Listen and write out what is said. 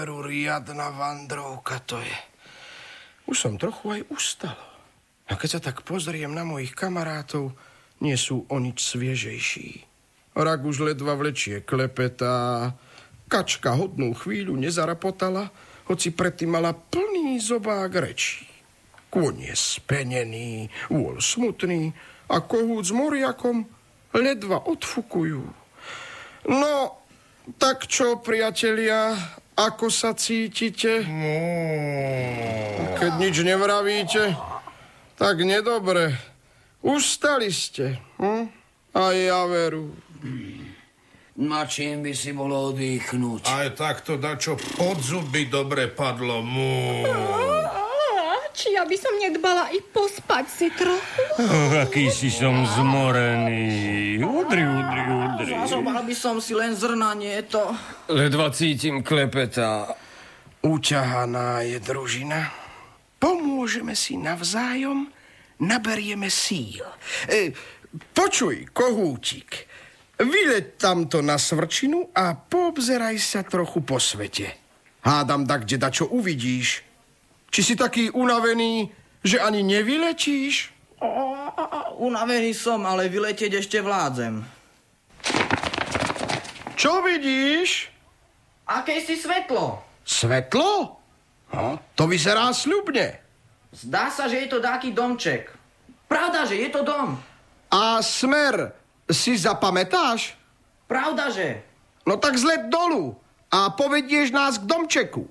Riadna vandrovka to je. Už som trochu aj ustal. A keď sa tak pozriem na mojich kamarátov, nie sú o nič sviežejší. Rak už ledva vlečie klepetá, kačka hodnú chvíľu nezarapotala, hoci predtým mala plný zobák rečí. Kôň je spenený, vôľ smutný a kohút s moriakom ledva odfukujú. No, tak čo, priatelia, ako sa cítite? Keď nič nevravíte, tak nedobre. Ustali ste, A ja veru. Na čím by si bolo oddychnúť? Aj takto dačo pod zuby dobre padlo. Či ja by som nedbala i pospať si trochu? Aký si som zmorený. Udri. Zobral by som si len zrna, nie to. Ledva cítim klepetá. Uťahaná je družina. Pomôžeme si navzájom, naberieme síl. Počuj, kohútik, vyleď tamto na svrčinu a poobzeraj sa trochu po svete. Hádam tak, kde dačo uvidíš. Či si taký unavený, že ani nevyletíš? Unavený som, ale vyletieť ešte vládzem. Čo vidíš? Aké si svetlo? Svetlo? No, to vyzerá sľubne. Zdá sa, že je to dáky domček. Pravda, že je to dom. A smer si zapamätáš? Pravda, že. No tak zlet dolu a povedieš nás k domčeku.